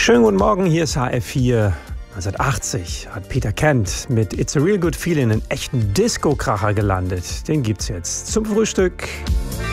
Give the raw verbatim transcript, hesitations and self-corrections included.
Schönen guten Morgen, hier ist H F vier. neunzehnhundertachtzig hat Peter Kent mit It's a Real Good Feeling einen echten Disco-Kracher gelandet. Den gibt's jetzt zum Frühstück.